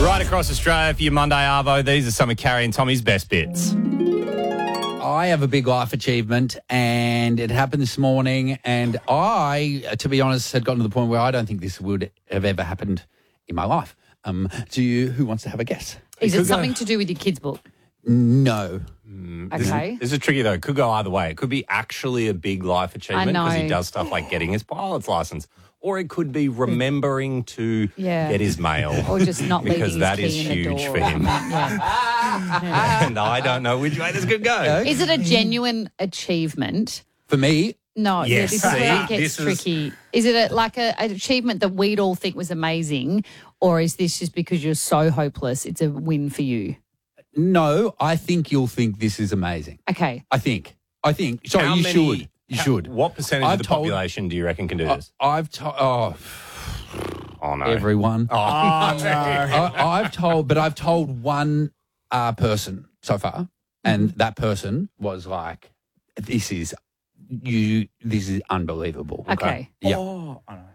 Right across Australia for your Monday Arvo, these are some of Carrie and Tommy's best bits. I have a big life achievement, and it happened this morning, and I, to be honest, had gotten to the point where I don't think this would have ever happened in my life. Who wants to have a guess? Is it something to do with your kids' book? No. Okay. This is tricky, though. It could go either way. It could be actually a big life achievement because he know. does stuff like getting his pilot's license. Or it could be remembering to get his mail. Or just not leaving because his that key is in the huge door. for him. Yeah. And I don't know which way this could go. Is it a genuine achievement? For me, No, Yes, this is where it see, gets this is- tricky. Is it an achievement that we'd all think was amazing, or is this just because you're so hopeless, it's a win for you? no, I think you'll think this is amazing. Okay. I think. Sorry, How you many- should. You should. What percentage I've of the told- population do you reckon can do this? I've told Oh, no. everyone. Oh, no. I've told one person so far, and that person was like, "This is unbelievable." Okay. Yeah. Oh, I know.